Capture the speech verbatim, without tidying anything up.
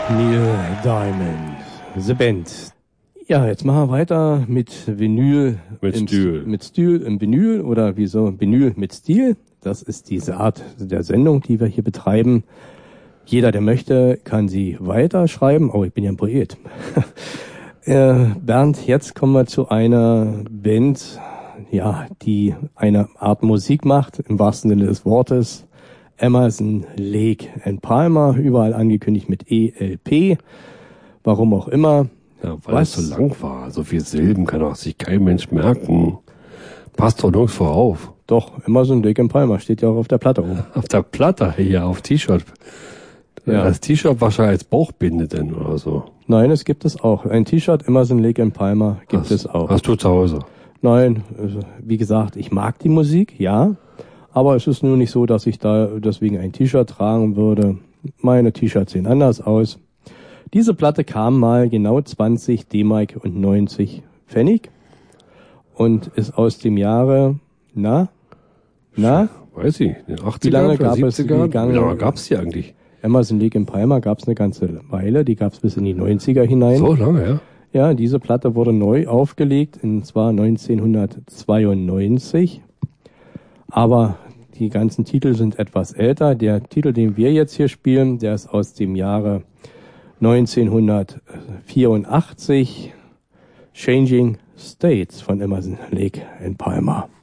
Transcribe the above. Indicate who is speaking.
Speaker 1: Neil Diamond, The Band. Ja, jetzt machen wir weiter mit Vinyl.
Speaker 2: Mit
Speaker 1: im
Speaker 2: Stil.
Speaker 1: Mit Stil im Vinyl oder wieso Vinyl mit Stil. Das ist diese Art der Sendung, die wir hier betreiben. Jeder, der möchte, kann sie weiterschreiben. Oh, ich bin ja ein Poet. äh, Bernd, jetzt kommen wir zu einer Band, ja, die eine Art Musik macht, im wahrsten Sinne des Wortes. Emerson, Lake and Palmer, überall angekündigt mit E L P. Warum auch immer.
Speaker 2: Ja, weil
Speaker 1: Was?
Speaker 2: es so lang war. So viele Silben kann auch sich kein Mensch merken. Passt doch nirgends vor auf.
Speaker 1: Doch, Emerson, Lake and Palmer steht ja auch auf der Platte oben.
Speaker 2: Auf der Platte hier, auf T-Shirt.
Speaker 1: Ja.
Speaker 2: Das T-Shirt wahrscheinlich als Bauchbinde denn oder so.
Speaker 1: Nein, es gibt es auch. Ein T-Shirt Emerson, Lake and Palmer gibt
Speaker 2: hast,
Speaker 1: es auch.
Speaker 2: Hast du zu Hause?
Speaker 1: Nein, also, wie gesagt, ich mag die Musik, ja. Aber es ist nur nicht so, dass ich da deswegen ein T-Shirt tragen würde. Meine T-Shirts sehen anders aus. Diese Platte kam mal genau zwanzig D-Mark und neunzig Pfennig und ist aus dem Jahre, na, na,
Speaker 2: weiß ich, in den achtzigern,
Speaker 1: wie lange gab es
Speaker 2: siebzigern?
Speaker 1: gegangen?
Speaker 2: Wie lange gab's die eigentlich?
Speaker 1: Emerson, Lake and Palmer gab es eine ganze Weile, die gab es bis in die neunziger hinein.
Speaker 2: So lange, ja?
Speaker 1: Ja, diese Platte wurde neu aufgelegt, und zwar neunzehnhundertzweiundneunzig. Aber die ganzen Titel sind etwas älter. Der Titel, den wir jetzt hier spielen, der ist aus dem Jahre neunzehnhundertvierundachtzig. Changing States von Emerson, Lake and Palmer.